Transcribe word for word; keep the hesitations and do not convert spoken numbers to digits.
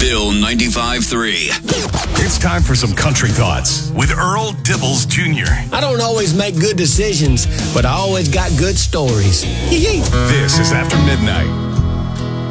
Bill ninety-five three. It's time for some country thoughts with Earl Dibbles Junior I don't always make good decisions, but I always got good stories. This is After Midnight.